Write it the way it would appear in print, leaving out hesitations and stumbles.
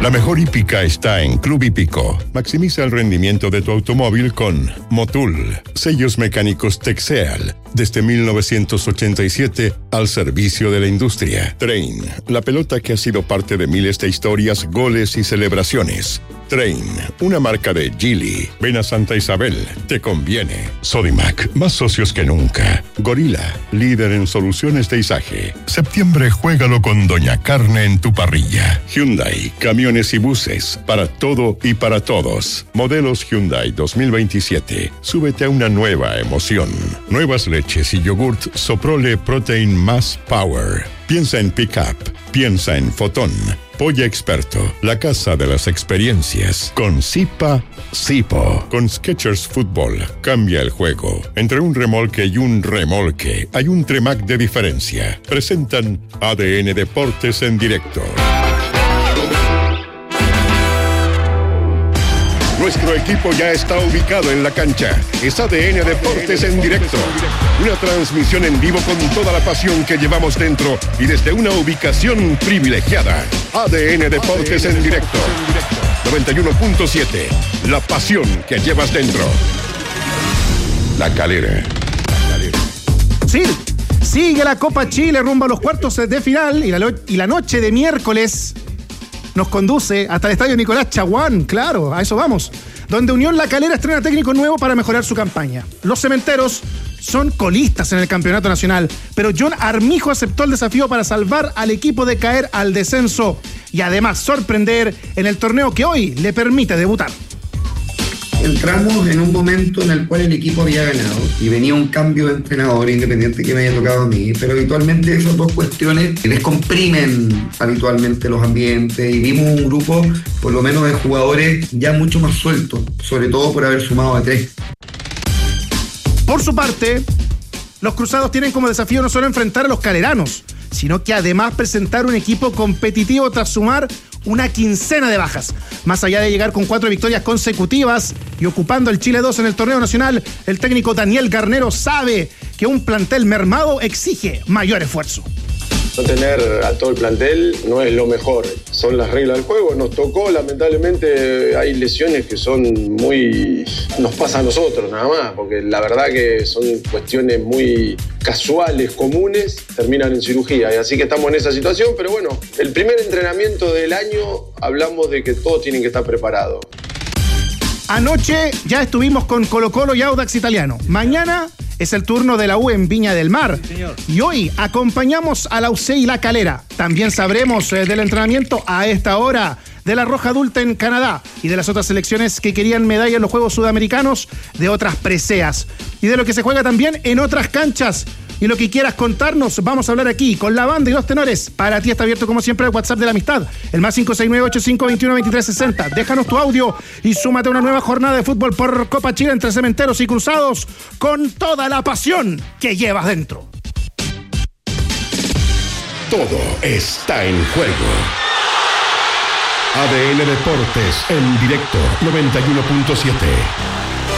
La mejor hípica está en Club Hípico. Maximiza el rendimiento de tu automóvil con Motul, sellos mecánicos Texeal, desde 1987 al servicio de la industria. Train, la pelota que ha sido parte de miles de historias, goles y celebraciones. Train, una marca de Geely. Ven a Santa Isabel, te conviene. Sodimac, más socios que nunca. Gorila, líder en soluciones de izaje. Septiembre, juégalo con Doña Carne en tu parrilla. Hyundai, camiones y buses, para todo y para todos. Modelos Hyundai 2027. Súbete a una nueva emoción. Nuevas leches y yogurt Soprole Protein Más Power. Piensa en Pickup, piensa en Fotón. Polla Experto, la casa de las experiencias. Con Sipa, Sipo. Con Skechers Fútbol, cambia el juego. Entre un remolque y un remolque, hay un Tremac de diferencia. Presentan ADN Deportes en directo. Nuestro equipo ya está ubicado en la cancha. Es ADN Deportes en directo. Una transmisión en vivo con toda la pasión que llevamos dentro y desde una ubicación privilegiada. ADN Deportes en directo. 91.7. La pasión que llevas dentro. La Calera. Sí, sigue la Copa Chile rumbo a los cuartos de final y la noche de miércoles nos conduce hasta el estadio Nicolás Chaguán, claro, a eso vamos, donde Unión La Calera estrena técnico nuevo para mejorar su campaña. Los cementeros son colistas en el campeonato nacional, pero John Armijo aceptó el desafío para salvar al equipo de caer al descenso y además sorprender en el torneo que hoy le permite debutar. Entramos en un momento en el cual el equipo había ganado y venía un cambio de entrenador independiente que me haya tocado a mí, pero habitualmente esas dos cuestiones descomprimen habitualmente los ambientes y vimos un grupo por lo menos de jugadores ya mucho más sueltos, sobre todo por haber sumado a 3. Por su parte, los cruzados tienen como desafío no solo enfrentar a los caleranos, sino que además presentar un equipo competitivo tras sumar una quincena de bajas. Más allá de llegar con 4 victorias consecutivas y ocupando el Chile 2 en el torneo nacional, el técnico Daniel Garnero sabe que un plantel mermado exige mayor esfuerzo. No tener a todo el plantel no es lo mejor, son las reglas del juego. Nos tocó, lamentablemente, hay lesiones que son nos pasa a nosotros nada más, porque la verdad que son cuestiones muy casuales, comunes, terminan en cirugía. Y así que estamos en esa situación, pero bueno, el primer entrenamiento del año hablamos de que todos tienen que estar preparados. Anoche ya estuvimos con Colo-Colo y Audax Italiano. Mañana es el turno de la U en Viña del Mar. Sí, señor. Y hoy acompañamos a la UC y la Calera. También sabremos del entrenamiento a esta hora de la Roja Adulta en Canadá y de las otras selecciones que querían medalla en los Juegos Sudamericanos, de otras preseas y de lo que se juega también en otras canchas. Y lo que quieras contarnos, vamos a hablar aquí con la banda y los tenores. Para ti está abierto como siempre el WhatsApp de la amistad, el más 569-8521-2360. Déjanos tu audio y súmate a una nueva jornada de fútbol por Copa Chile entre cementeros y cruzados con toda la pasión que llevas dentro. Todo está en juego. ADN Deportes en directo 91.7.